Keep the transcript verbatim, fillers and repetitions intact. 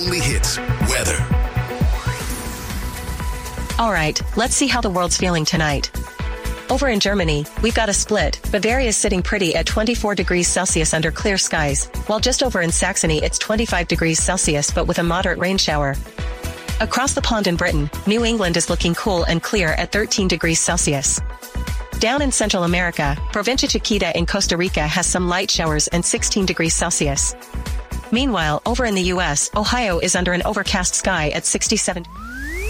only hits, weather. All right, let's see how the world's feeling tonight. Over in Germany, we've got a split. Bavaria is sitting pretty at twenty-four degrees Celsius under clear skies, while just over in Saxony it's twenty-five degrees Celsius but with a moderate rain shower. Across the pond in Britain, New England is looking cool and clear at thirteen degrees Celsius. Down in Central America, Provincia Chiquita in Costa Rica has some light showers and sixteen degrees Celsius. Meanwhile, over in the U S, Ohio is under an overcast sky at sixty-seven.